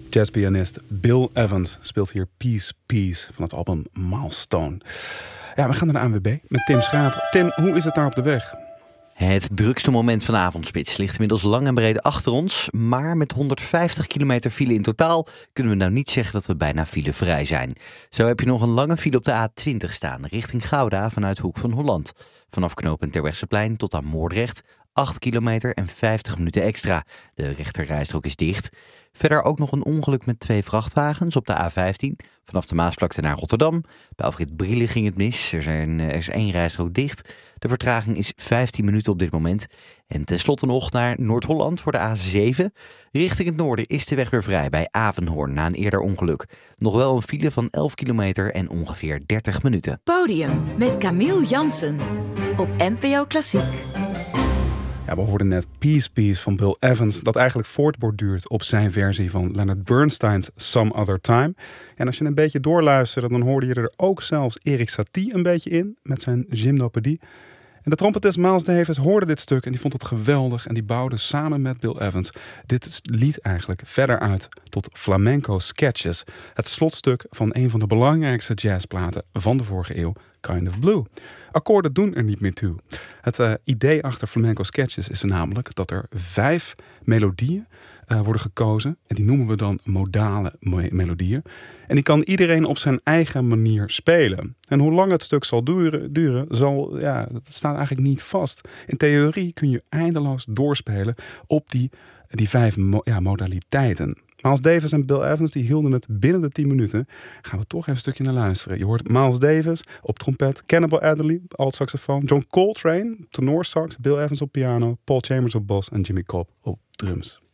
Jazzpianist Bill Evans speelt hier Peace Peace van het album Milestone. Ja, we gaan naar de ANWB met Tim Schaap. Tim, hoe is het daar op de weg? Het drukste moment van de avondspits ligt inmiddels lang en breed achter ons. Maar met 150 kilometer file in totaal kunnen we nou niet zeggen dat we bijna filevrij zijn. Zo heb je nog een lange file op de A20 staan, richting Gouda vanuit Hoek van Holland. Vanaf knooppunt Terbrechtseplein tot aan Moordrecht, 8 kilometer en 50 minuten extra. De rechterrijstrook is dicht. Verder ook nog een ongeluk met 2 vrachtwagens op de A15. Vanaf de Maasvlakte naar Rotterdam. Bij afrit Brielen ging het mis. Er is 1 rijstrook dicht. De vertraging is 15 minuten op dit moment. En tenslotte nog naar Noord-Holland voor de A7. Richting het noorden is de weg weer vrij bij Avenhoorn na een eerder ongeluk. Nog wel een file van 11 kilometer en ongeveer 30 minuten. Podium met Camille Jansen op NPO Klassiek. Ja, we hoorden net Peace Peace van Bill Evans, dat eigenlijk voortborduurt op zijn versie van Leonard Bernstein's Some Other Time. En als je een beetje doorluisterde, dan hoorde je er ook zelfs Erik Satie een beetje in, met zijn gymnopedie. En de trompetist Miles Davis hoorde dit stuk en die vond het geweldig en die bouwde samen met Bill Evans dit lied eigenlijk verder uit tot Flamenco Sketches. Het slotstuk van een van de belangrijkste jazzplaten van de vorige eeuw, Kind of Blue. Akkoorden doen er niet meer toe. Het idee achter Flamenco Sketches is namelijk dat er 5 melodieën worden gekozen. En die noemen we dan modale melodieën. En die kan iedereen op zijn eigen manier spelen. En hoe lang het stuk zal duren dat staat eigenlijk niet vast. In theorie kun je eindeloos doorspelen op die 5 modaliteiten. Miles Davis en Bill Evans die hielden het binnen de 10 minuten. Gaan we toch even een stukje naar luisteren. Je hoort Miles Davis op trompet, Cannibal Adderley alt-saxofoon, John Coltrane tenorsax, Bill Evans op piano, Paul Chambers op bas en Jimmy Cobb op drums.